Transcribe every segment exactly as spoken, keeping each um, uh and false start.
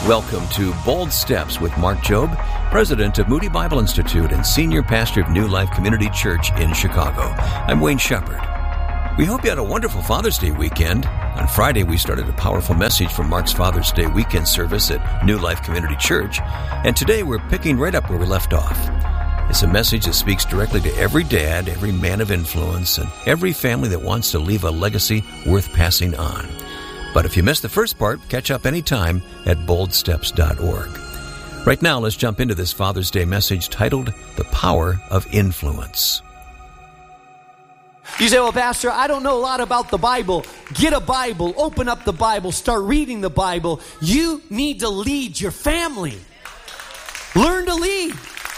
Welcome to Bold Steps with Mark Jobe, president of Moody Bible Institute and senior pastor of New Life Community Church in Chicago. I'm Wayne Shepherd. We hope you had a wonderful Father's Day weekend. On Friday, we started a powerful message from Mark's Father's Day weekend service at New Life Community Church, and today we're picking right up where we left off. It's a message that speaks directly to every dad, every man of influence, and every family that wants to leave a legacy worth passing on. But if you missed the first part, catch up anytime at bold steps dot org. Right now, let's jump into this Father's Day message titled, The Power of Influence. You say, well, Pastor, I don't know a lot about the Bible. Get a Bible, open up the Bible, start reading the Bible. You need to lead your family. Learn to lead.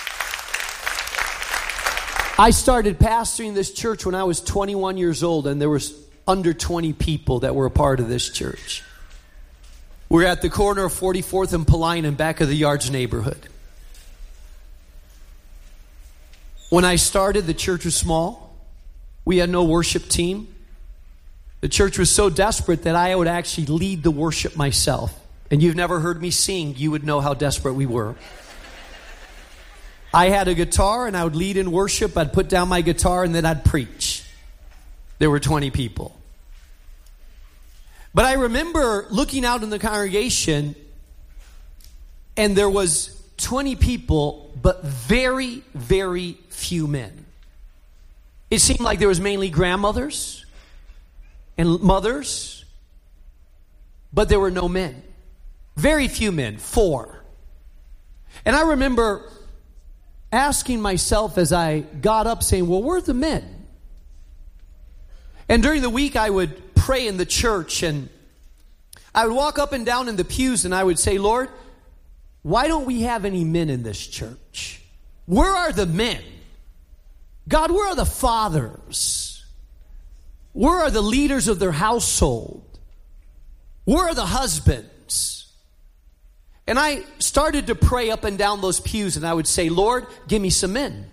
I started pastoring this church when I was twenty-one years old, and there was under twenty people that were a part of this church. We're at the corner of forty-fourth and Paline in back of the Yards neighborhood. When I started, the church was small. We had no worship team. The church was so desperate that I would actually lead the worship myself. And you've never heard me sing, you would know how desperate we were. I had a guitar and I would lead in worship. I'd put down my guitar and then I'd preach. There were twenty people. But I remember looking out in the congregation, and there was twenty people, but very, very few men. It seemed like there was mainly grandmothers and mothers, but there were no men. Very few men, four. And I remember asking myself as I got up, saying, well, where are the men? And during the week, I would pray in the church, and I would walk up and down in the pews, and I would say, Lord, why don't we have any men in this church? Where are the men? God, where are the fathers? Where are the leaders of their household? Where are the husbands? And I started to pray up and down those pews, and I would say, Lord, give me some men.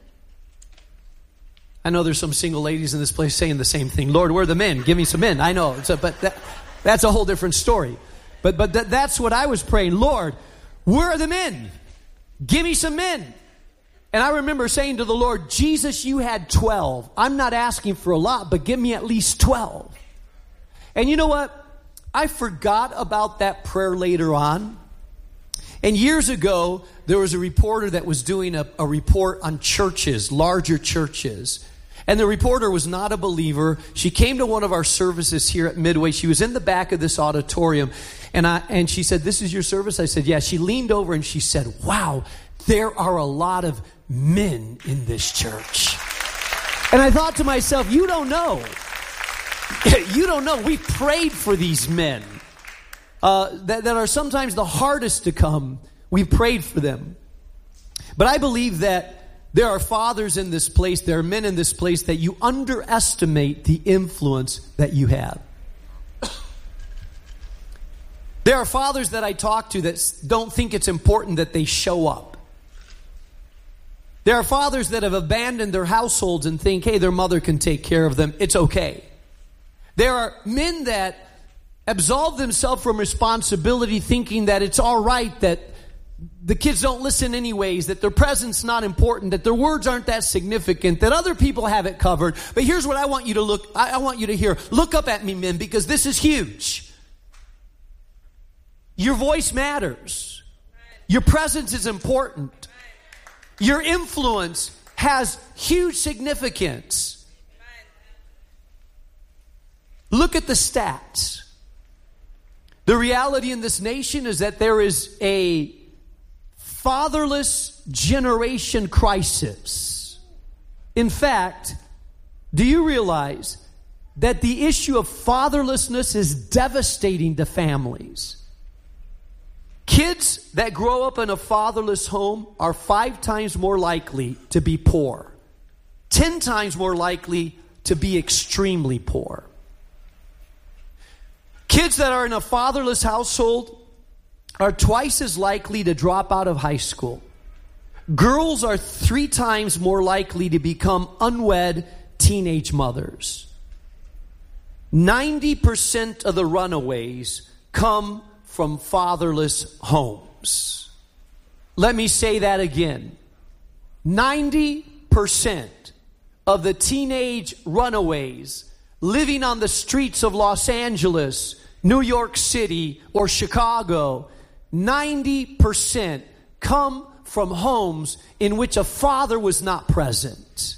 I know there's some single ladies in this place saying the same thing. Lord, where are the men? Give me some men. I know, it's a, but that, that's a whole different story. But but that, that's what I was praying. Lord, where are the men? Give me some men. And I remember saying to the Lord, Jesus, you had twelve. I'm not asking for a lot, but give me at least twelve. And you know what? I forgot about that prayer later on. And years ago, there was a reporter that was doing a, a report on churches, larger churches. And the reporter was not a believer. She came to one of our services here at Midway. She was in the back of this auditorium. And I and she said, this is your service? I said, yeah. She leaned over and she said, wow, there are a lot of men in this church. And I thought to myself, you don't know. You don't know. We prayed for these men uh, that, that are sometimes the hardest to come. We prayed for them. But I believe that there are fathers in this place, there are men in this place that you underestimate the influence that you have. There are fathers that I talk to that don't think it's important that they show up. There are fathers that have abandoned their households and think, hey, their mother can take care of them. It's okay. There are men that absolve themselves from responsibility thinking that it's all right that the kids don't listen anyways, that their presence not important, that their words aren't that significant, that other people have it covered. But here's what I want you to look, I, I want you to hear. Look up at me, men, because this is huge. Your voice matters. Your presence is important. Your influence has huge significance. Look at the stats. The reality in this nation is that there is a fatherless generation crisis. In fact, do you realize that the issue of fatherlessness is devastating to families? Kids that grow up in a fatherless home are five times more likely to be poor, ten times more likely to be extremely poor. Kids that are in a fatherless household are twice as likely to drop out of high school. Girls are three times more likely to become unwed teenage mothers. ninety percent of the runaways come from fatherless homes. Let me say that again. ninety percent of the teenage runaways living on the streets of Los Angeles, New York City, or Chicago, ninety percent come from homes in which a father was not present.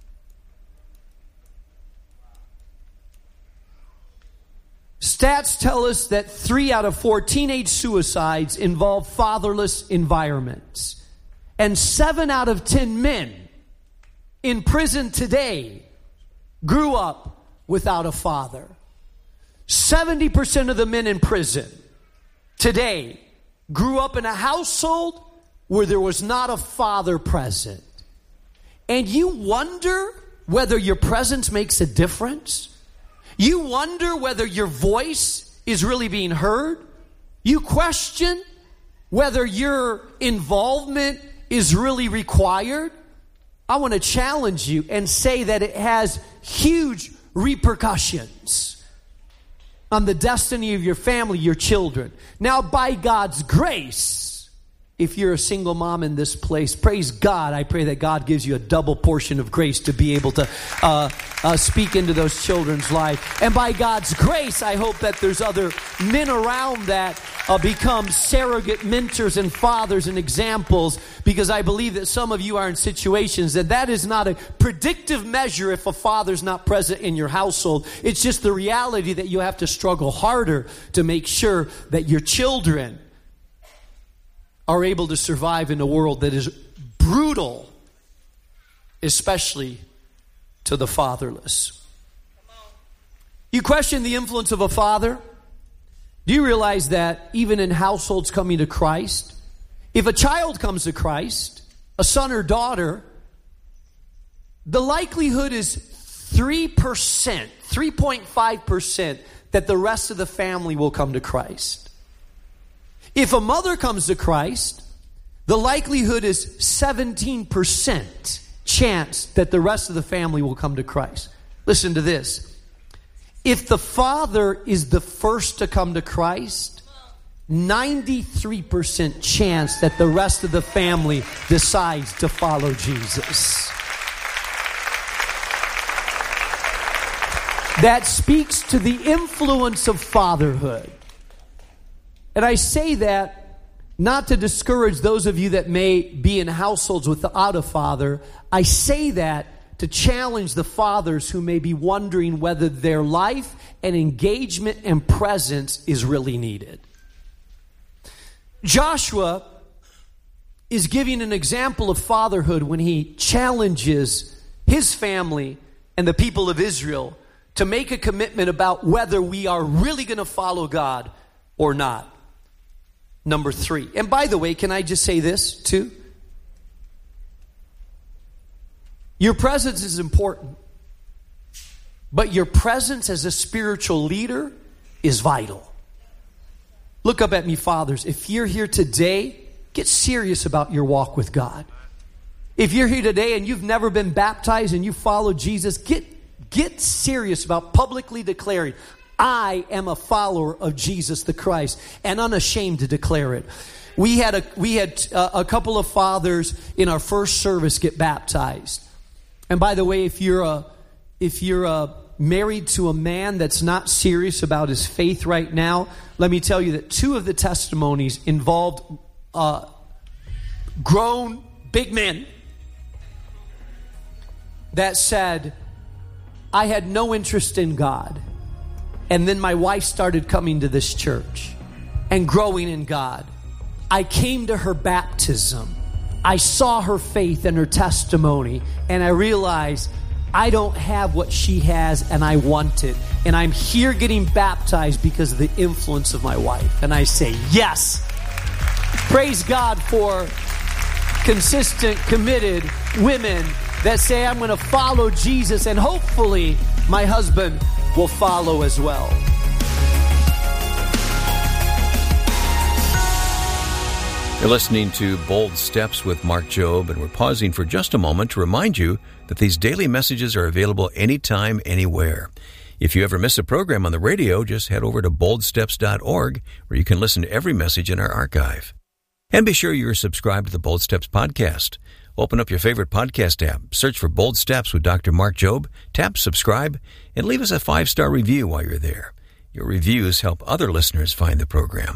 Stats tell us that three out of four teenage suicides involve fatherless environments. And seven out of ten men in prison today grew up without a father. seventy percent of the men in prison today grew up in a household where there was not a father present. And you wonder whether your presence makes a difference? You wonder whether your voice is really being heard? You question whether your involvement is really required? I want to challenge you and say that it has huge repercussions on the destiny of your family, your children. Now, by God's grace, if you're a single mom in this place, praise God. I pray that God gives you a double portion of grace to be able to uh, uh, speak into those children's life. And by God's grace, I hope that there's other men around that uh, become surrogate mentors and fathers and examples, because I believe that some of you are in situations that that is not a predictive measure if a father's not present in your household. It's just the reality that you have to struggle harder to make sure that your children are able to survive in a world that is brutal, especially to the fatherless. You question the influence of a father? Do you realize that even in households coming to Christ, if a child comes to Christ, a son or daughter, the likelihood is three percent, three point five percent that the rest of the family will come to Christ. If a mother comes to Christ, the likelihood is seventeen percent chance that the rest of the family will come to Christ. Listen to this. If the father is the first to come to Christ, ninety-three percent chance that the rest of the family decides to follow Jesus. That speaks to the influence of fatherhood. And I say that not to discourage those of you that may be in households without a father. I say that to challenge the fathers who may be wondering whether their life and engagement and presence is really needed. Joshua is giving an example of fatherhood when he challenges his family and the people of Israel to make a commitment about whether we are really going to follow God or not. Number three. And by the way, can I just say this too? Your presence is important, but your presence as a spiritual leader is vital. Look up at me, fathers. If you're here today, get serious about your walk with God. If you're here today and you've never been baptized and you follow Jesus, get, get serious about publicly declaring, I am a follower of Jesus the Christ, and unashamed to declare it. We had a we had a, a couple of fathers in our first service get baptized. And by the way, if you're a if you're a married to a man that's not serious about his faith right now, let me tell you that two of the testimonies involved uh, grown big men that said, I had no interest in God. And then my wife started coming to this church and growing in God. I came to her baptism. I saw her faith and her testimony, and I realized I don't have what she has, and I want it. And I'm here getting baptized because of the influence of my wife. And I say, yes. Praise God for consistent, committed women that say, I'm going to follow Jesus, and hopefully my husband will follow as well. You're listening to Bold Steps with Mark Jobe, and we're pausing for just a moment to remind you that these daily messages are available anytime, anywhere. If you ever miss a program on the radio, just head over to bold steps dot org, where you can listen to every message in our archive. And be sure you're subscribed to the Bold Steps podcast. Open up your favorite podcast app, search for Bold Steps with Doctor Mark Jobe, tap subscribe, and leave us a five-star review while you're there. Your reviews help other listeners find the program.